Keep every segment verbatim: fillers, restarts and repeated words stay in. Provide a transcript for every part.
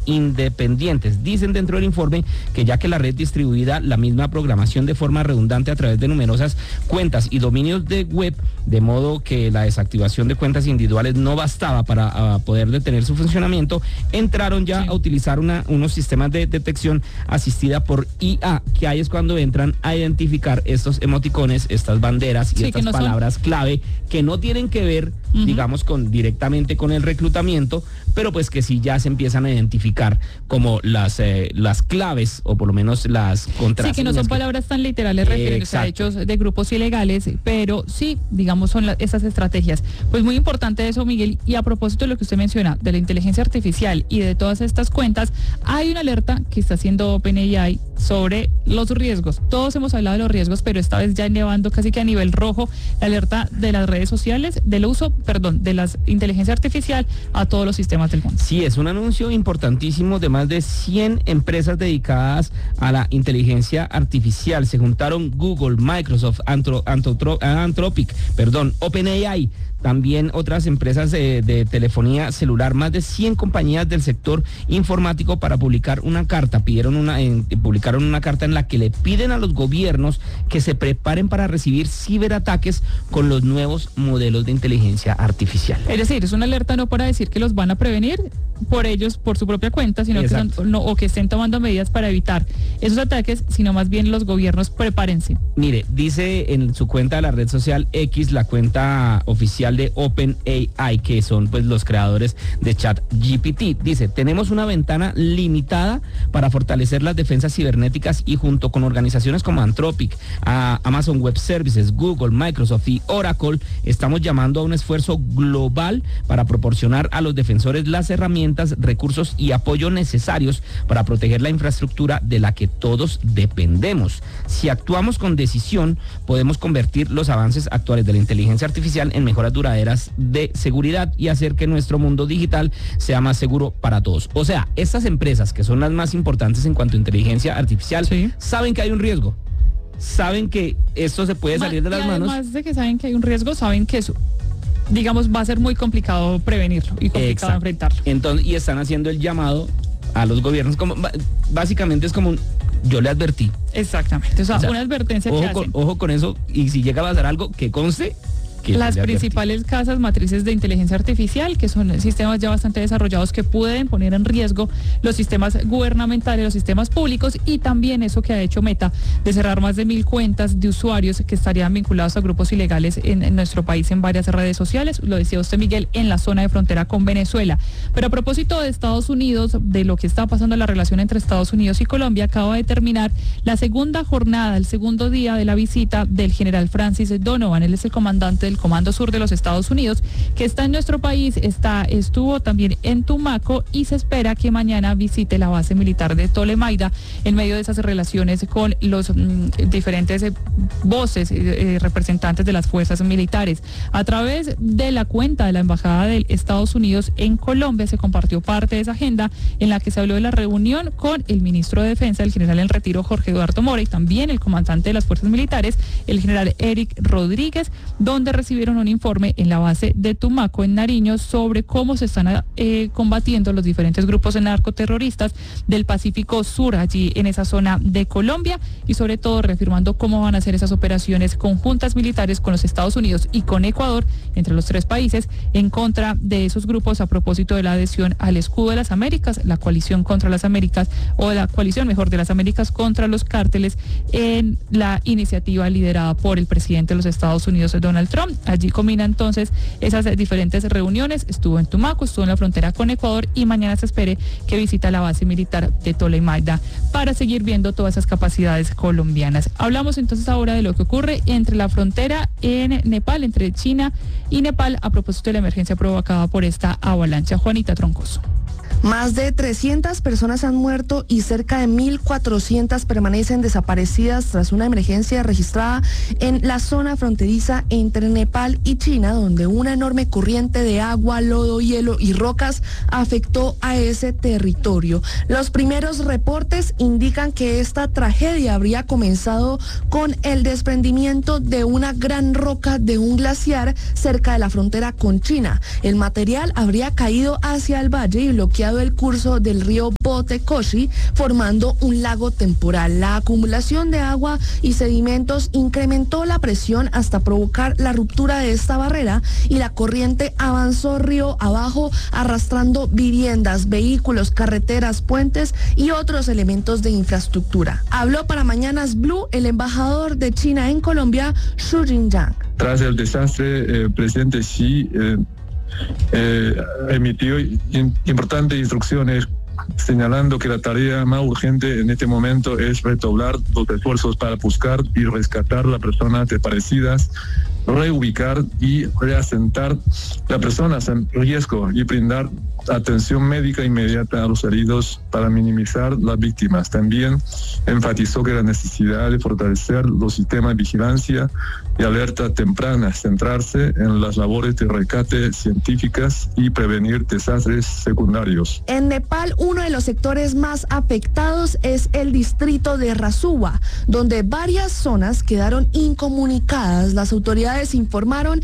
independientes. Dicen dentro del informe que ya que la red distribuida la misma programación de forma redundante a través de numerosas cuentas y dominios de web, de modo que la desactivación de cuentas individuales no bastaba para uh, poder detener su funcionamiento, entraron ya sí. a utilizar una, unos sistemas de detección asistida por I A, que ahí es cuando entran a identificar estos emoticones, estas banderas y sí, estas no palabras son... clave que no tienen que ver, uh-huh. digamos, con directamente con el reclutamiento, pero pues que sí ya se empiezan a identificar como las eh, las claves o por lo menos las contraseñas. Sí, que no son que... palabras tan literales refiriéndose a hechos de grupos ilegales, pero sí, digamos, son la, esas estrategias. Pues muy importante eso, Miguel, y a propósito de lo que usted menciona, de la inteligencia artificial y de todas estas cuentas, hay una alerta que está haciendo OpenAI sobre los riesgos. Todos hemos hablado de los riesgos, pero esta vez ya elevando casi que a nivel rojo la alerta de las redes sociales, del uso, perdón, de la inteligencia artificial a todos los sistemas del mundo. Sí, es un anuncio importantísimo de más de cien empresas dedicadas a la inteligencia artificial. Se juntaron Google, Microsoft, Antro, Antro, Anthropic, perdón, OpenAI, también otras empresas de, de telefonía celular, más de cien compañías del sector informático para publicar una carta, pidieron una, en, publicaron una carta en la que le piden a los gobiernos que se preparen para recibir ciberataques con los nuevos modelos de inteligencia artificial. Es decir, es una alerta no para decir que los van a prevenir por ellos, por su propia cuenta, sino Exacto. que son, no, o que estén tomando medidas para evitar esos ataques, sino más bien los gobiernos prepárense. Mire, dice en su cuenta de la red social X, la cuenta oficial de OpenAI, que son pues los creadores de ChatGPT, dice: tenemos una ventana limitada para fortalecer las defensas cibernéticas y junto con organizaciones como Anthropic, a Amazon Web Services, Google, Microsoft y Oracle, estamos llamando a un esfuerzo global para proporcionar a los defensores las herramientas, recursos y apoyo necesarios para proteger la infraestructura de la que todos dependemos. Si actuamos con decisión, podemos convertir los avances actuales de la inteligencia artificial en mejoras duraderas de seguridad y hacer que nuestro mundo digital sea más seguro para todos. O sea, estas empresas que son las más importantes en cuanto a inteligencia artificial, sí. saben que hay un riesgo, saben que esto se puede salir de las y manos. Además de que saben que hay un riesgo, saben que eso, digamos, va a ser muy complicado prevenirlo y complicado Exacto. enfrentarlo. Entonces, y están haciendo el llamado a los gobiernos, como básicamente es como un, yo le advertí. Exactamente, o sea, o sea una advertencia ojo que con, hacen. Ojo con eso, y si llega a pasar algo, que conste. Las principales casas matrices de inteligencia artificial, que son sistemas ya bastante desarrollados que pueden poner en riesgo los sistemas gubernamentales, los sistemas públicos, y también eso que ha hecho Meta de cerrar más de mil cuentas de usuarios que estarían vinculados a grupos ilegales en, en nuestro país en varias redes sociales, lo decía usted, Miguel, en la zona de frontera con Venezuela. Pero a propósito de Estados Unidos, de lo que está pasando en la relación entre Estados Unidos y Colombia, acaba de terminar la segunda jornada, el segundo día de la visita del general Francis Donovan. Él es el comandante del Comando Sur de los Estados Unidos, que está en nuestro país, está, estuvo también en Tumaco y se espera que mañana visite la base militar de Tolemaida en medio de esas relaciones con los mm, diferentes eh, voces, eh, representantes de las fuerzas militares. A través de la cuenta de la Embajada de Estados Unidos en Colombia se compartió parte de esa agenda en la que se habló de la reunión con el ministro de Defensa, el general en retiro Jorge Eduardo Mora, y también el comandante de las fuerzas militares, el general Eric Rodríguez, donde recibieron un informe en la base de Tumaco, en Nariño, sobre cómo se están eh, combatiendo los diferentes grupos narcoterroristas del Pacífico Sur, allí en esa zona de Colombia, y sobre todo reafirmando cómo van a ser esas operaciones conjuntas militares con los Estados Unidos y con Ecuador, entre los tres países, en contra de esos grupos a propósito de la adhesión al Escudo de las Américas, la coalición contra las Américas, o la coalición mejor de las Américas contra los cárteles, en la iniciativa liderada por el presidente de los Estados Unidos, Donald Trump. Allí combina entonces esas diferentes reuniones, estuvo en Tumaco, estuvo en la frontera con Ecuador y mañana se espere que visita la base militar de Tolemaida para seguir viendo todas esas capacidades colombianas. Hablamos entonces ahora de lo que ocurre entre la frontera en Nepal, entre China y Nepal, a propósito de la emergencia provocada por esta avalancha. Juanita Troncoso. Más de trescientas personas han muerto y cerca de mil cuatrocientas permanecen desaparecidas tras una emergencia registrada en la zona fronteriza entre Nepal y China, donde una enorme corriente de agua, lodo, hielo y rocas afectó a ese territorio. Los primeros reportes indican que esta tragedia habría comenzado con el desprendimiento de una gran roca de un glaciar cerca de la frontera con China. El material habría caído hacia el valle y bloqueado cambiado el curso del río Botekoshi, formando un lago temporal. La acumulación de agua y sedimentos incrementó la presión hasta provocar la ruptura de esta barrera y la corriente avanzó río abajo, arrastrando viviendas, vehículos, carreteras, puentes y otros elementos de infraestructura. Habló para Mañanas Blue el embajador de China en Colombia, Xu Jinjiang. Tras el desastre, el eh, presidente Xi eh, eh, emitió in, importantes instrucciones señalando que la tarea más urgente en este momento es redoblar los esfuerzos para buscar y rescatar a las personas desaparecidas, reubicar y reasentar las personas en riesgo y brindar atención médica inmediata a los heridos para minimizar las víctimas. También enfatizó que la necesidad de fortalecer los sistemas de vigilancia y alerta temprana, centrarse en las labores de rescate científicas y prevenir desastres secundarios. En Nepal, uno de los sectores más afectados es el distrito de Rasuwa, donde varias zonas quedaron incomunicadas. Las autoridades informaron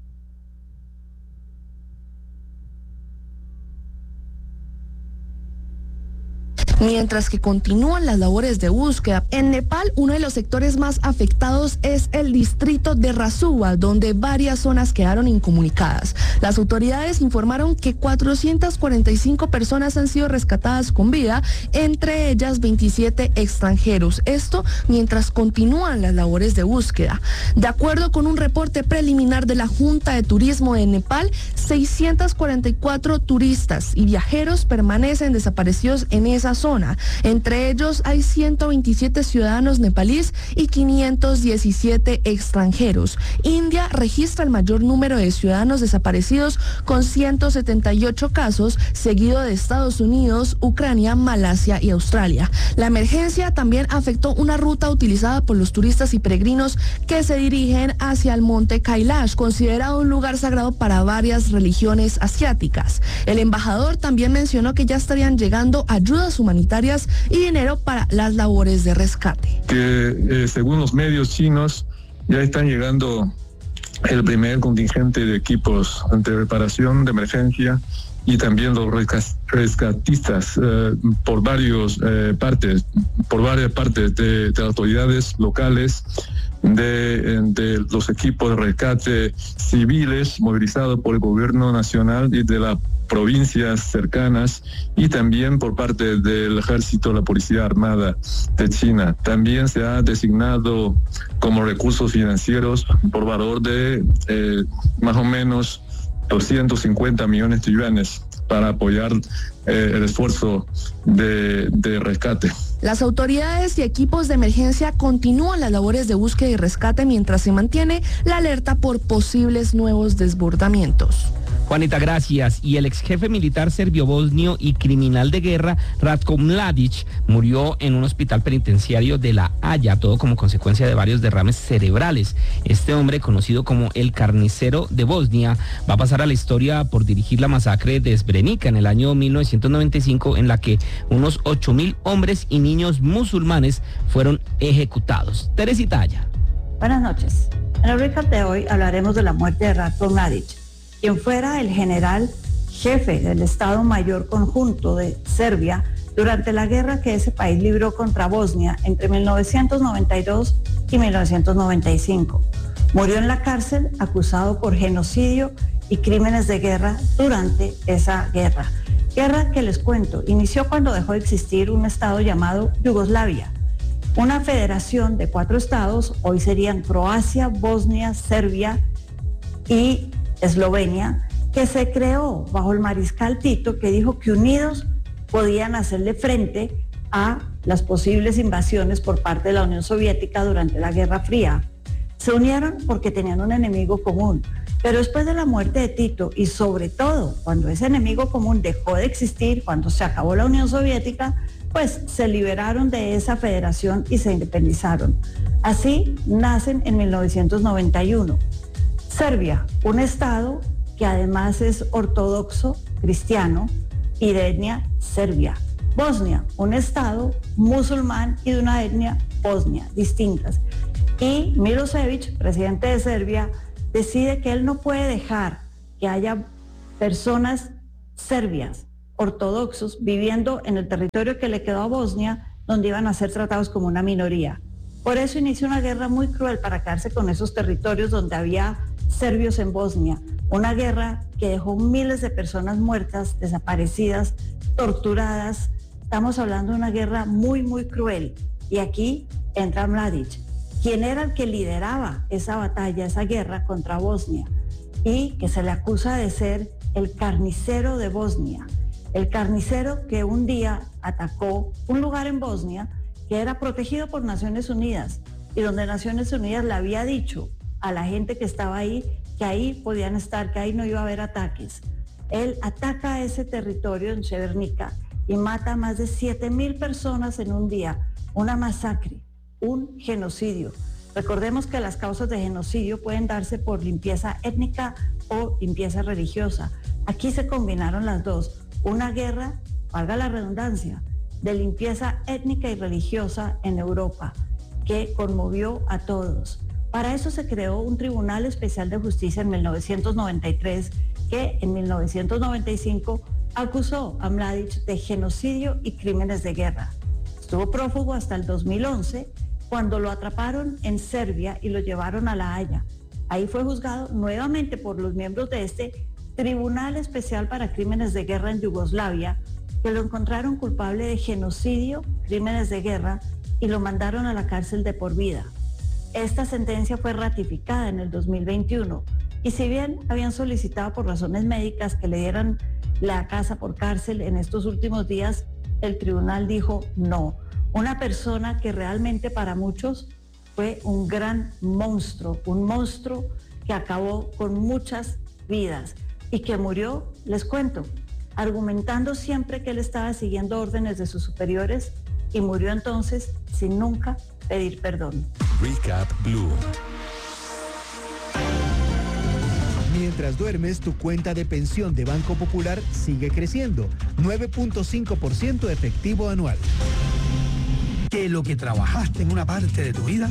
mientras que continúan las labores de búsqueda. En Nepal, uno de los sectores más afectados es el distrito de Rasuwa, donde varias zonas quedaron incomunicadas. Las autoridades informaron que cuatrocientas cuarenta y cinco personas han sido rescatadas con vida, entre ellas veintisiete extranjeros. Esto mientras continúan las labores de búsqueda. De acuerdo con un reporte preliminar de la Junta de Turismo de Nepal, seiscientos cuarenta y cuatro turistas y viajeros permanecen desaparecidos en esa zona. Entre ellos hay ciento veintisiete ciudadanos nepalíes y quinientos diecisiete extranjeros. India registra el mayor número de ciudadanos desaparecidos con ciento setenta y ocho casos, seguido de Estados Unidos, Ucrania, Malasia y Australia. La emergencia también afectó una ruta utilizada por los turistas y peregrinos que se dirigen hacia el monte Kailash, considerado un lugar sagrado para varias religiones asiáticas. El embajador también mencionó que ya estarían llegando ayudas humanitarias y dinero para las labores de rescate. Que eh, según los medios chinos ya están llegando el primer contingente de equipos de reparación de emergencia y también los rescatistas eh, por varios eh, partes, por varias partes de, de autoridades locales, de, de los equipos de rescate civiles movilizados por el gobierno nacional y de la provincias cercanas y también por parte del ejército, la policía armada de China. También se ha designado como recursos financieros por valor de eh, más o menos doscientos cincuenta millones de yuanes para apoyar eh, el esfuerzo de, de rescate. Las autoridades y equipos de emergencia continúan las labores de búsqueda y rescate mientras se mantiene la alerta por posibles nuevos desbordamientos. Juanita, gracias. Y el ex jefe militar serbio-bosnio y criminal de guerra, Ratko Mladic, murió en un hospital penitenciario de La Haya, todo como consecuencia de varios derrames cerebrales. Este hombre, conocido como el carnicero de Bosnia, va a pasar a la historia por dirigir la masacre de Srebrenica en el año mil novecientos noventa y cinco, en la que unos ocho mil hombres y niños musulmanes fueron ejecutados. Teresita Aya. Buenas noches. En el recap de hoy hablaremos de la muerte de Ratko Mladic, quien fuera el general jefe del Estado Mayor Conjunto de Serbia durante la guerra que ese país libró contra Bosnia entre mil novecientos noventa y dos y mil novecientos noventa y cinco. Murió en la cárcel acusado por genocidio y crímenes de guerra durante esa guerra. Guerra que les cuento, inició cuando dejó de existir un estado llamado Yugoslavia. Una federación de cuatro estados, hoy serían Croacia, Bosnia, Serbia y Eslovenia, que se creó bajo el mariscal Tito, que dijo que unidos podían hacerle frente a las posibles invasiones por parte de la Unión Soviética durante la Guerra Fría. Se unieron porque tenían un enemigo común, pero después de la muerte de Tito y sobre todo cuando ese enemigo común dejó de existir, cuando se acabó la Unión Soviética, pues se liberaron de esa federación y se independizaron. Así nacen en mil novecientos noventa y uno. Serbia, un estado que además es ortodoxo cristiano y de etnia serbia. Bosnia, un estado musulmán y de una etnia bosnia, distintas. Y Milosevic, presidente de Serbia, decide que él no puede dejar que haya personas serbias ortodoxos viviendo en el territorio que le quedó a Bosnia, donde iban a ser tratados como una minoría. Por eso inició una guerra muy cruel para quedarse con esos territorios donde había serbios en Bosnia. Una guerra que dejó miles de personas muertas, desaparecidas, torturadas. Estamos hablando de una guerra muy, muy cruel. Y aquí entra Mladic, quien era el que lideraba esa batalla, esa guerra contra Bosnia, y que se le acusa de ser el carnicero de Bosnia. El carnicero que un día atacó un lugar en Bosnia que era protegido por Naciones Unidas y donde Naciones Unidas le había dicho a la gente que estaba ahí que ahí podían estar, que ahí no iba a haber ataques. Él ataca ese territorio en Srebrenica y mata a más de siete mil personas en un día. Una masacre, un genocidio. Recordemos que las causas de genocidio pueden darse por limpieza étnica o limpieza religiosa. Aquí se combinaron las dos. Una guerra, valga la redundancia, de limpieza étnica y religiosa en Europa, que conmovió a todos. Para eso se creó un Tribunal Especial de Justicia en mil novecientos noventa y tres, que en mil novecientos noventa y cinco acusó a Mladic de genocidio y crímenes de guerra. Estuvo prófugo hasta el dos mil once, cuando lo atraparon en Serbia y lo llevaron a La Haya. Ahí fue juzgado nuevamente por los miembros de este Tribunal Especial para Crímenes de Guerra en Yugoslavia, que lo encontraron culpable de genocidio, crímenes de guerra, y lo mandaron a la cárcel de por vida. Esta sentencia fue ratificada en el dos mil veintiuno, y si bien habían solicitado por razones médicas que le dieran la casa por cárcel en estos últimos días, el tribunal dijo no. Una persona que realmente para muchos fue un gran monstruo, un monstruo que acabó con muchas vidas y que murió, les cuento, argumentando siempre que él estaba siguiendo órdenes de sus superiores, y murió entonces sin nunca pedir perdón. Recap Blue. Mientras duermes, tu cuenta de pensión de Banco Popular sigue creciendo, nueve punto cinco por ciento efectivo anual. Que lo que trabajaste en una parte de tu vida